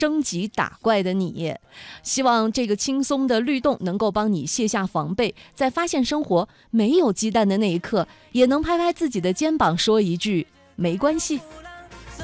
升级打怪的你。希望这个轻松的律动能够帮你卸下防备，在发现生活没有鸡蛋的那一刻，也能拍拍自己的肩膀，说一句没关系。